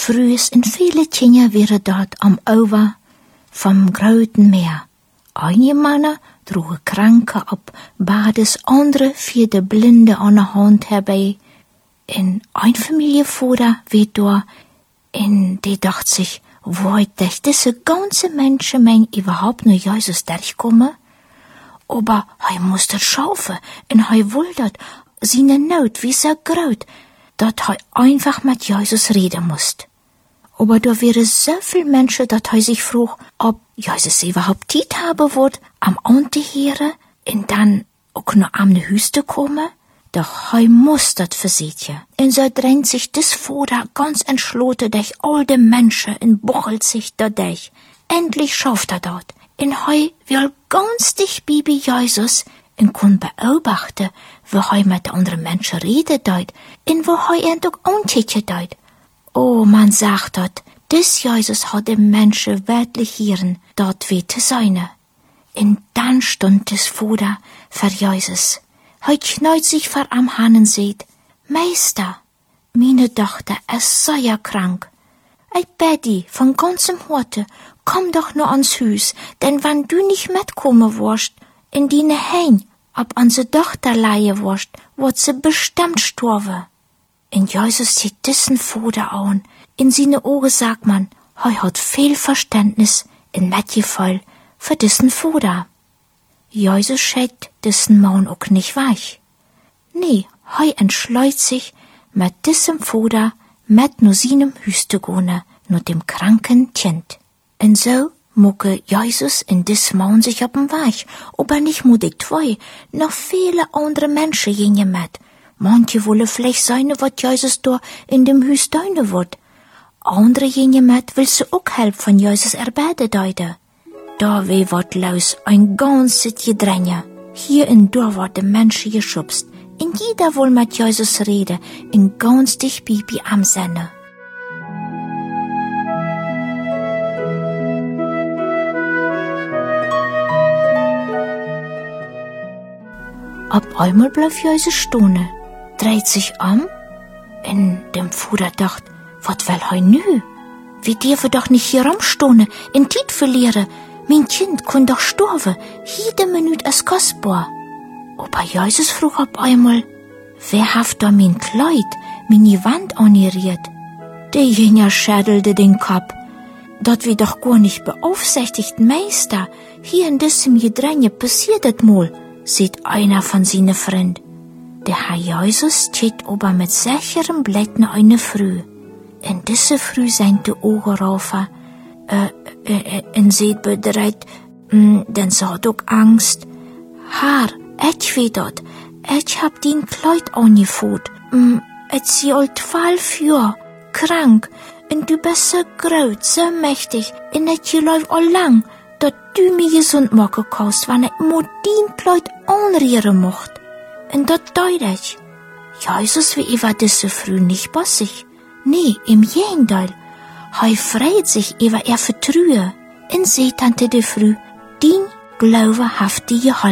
frühes en viele Kinder wären dort am Ufer vom großen Meer. Einige Männer droegen Kranke ab Bades, andere vierde Blinde an der Hand herbei. En ein Familienvater wie da, en die dacht sich, wollt diese ganze Menschenmenge überhaupt nur Jesus durchkommen? Aber muss das schaffen, en will dat, seine Not wie so groß, dat einfach mit Jesus reden musst. Aber da wäre so viel Menschen, dat sich frug, ob Jesus überhaupt Zeit haben wird, am Ante hören, und dann auch noch am Hüste kommen. Doch muss dat versitje. En so drängt sich des Vater ganz entschlossen durch all die Menschen und bochelt sich dadurch. Endlich schafft dort. En will ganz dicht bei Jesus und kann beobachten, wie mit anderen Menschen redet dort, und wo auch antietje dort. Oh, man sagt dort, des Jesus hat dem Menschen wirklich hieren, dort wie zu sein. Und dann stund des Vater für Jesus. Kneut sich vor am Hannen seht, Meister, meine Tochter, es sei ja krank. Ich bete von ganzem Herzen, komm doch nur ans Hüs, denn wenn du nicht mitkommen wirst, in deine Heim, ob unsere Tochter leihe wirst, wird sie bestimmt sterben. Und Jesus sieht diesen Vater an, in seine Augen sagt man, hat viel Verständnis, in Mitgefühl für diesen Vater. Jesus schickt diesen Mann auch nicht weich. Nee, entschleut sich, mit diesem Vater, mit nur seinem Hüste gehen, nur dem kranken Kind. Und so mucke Jesus in dis Mann sich auf den Weg, aber nicht mutig zwei, noch viele andere Menschen gehen mit. Manche wollen vielleicht sein, was Jesus da in dem Hüs deine wird. Andere gehen mit, will sie auch helfen von Jesus erbeten deuten. Da wird los ein ganzes Gedränge. Hier und da werden Menschen geschubst. Und jeder will mit Jesus reden, in ganz dicht Bibi am Sinne. Auf einmal bleibt Jesus stehen, dreht sich um, und dem Vater dacht, was will nü? Wir dürfen doch nicht hier rumstehen, in Zeit verlieren. Mein Kind kann doch sterben, jede Minute ist kostbar. Aber Jesus frug auf einmal, wer hat da mein Kleid, meine Wand angerührt? Der Jünger schüttelte den Kopf. Dat wir doch gar nicht beaufsichtigt, Meister. Hier in diesem Gedränge passiert das mal, sieht einer von seinen Freunden. Der Herr Jesus steht aber mit sicherem Blick nach einer Früh. In dieser Früh sind die Augen rauf, en seht bedreht, denn sie hat auch Angst. Herr, ich weet dat, ich hab den Kleid angefoot. Ich sie all 12 Jahre, krank, und du bist so groß, so mächtig, und ich läuft all lang, dat du mir gesund machen kannst, wenn ich nur den Kleid anrühren mocht. Und dat deut ich. Jesus wie über diese Früh nicht passig. Nee, im Gegenteil. Freut sich über Vertrühe. Und seht Tante de Früh, den Glaube haft die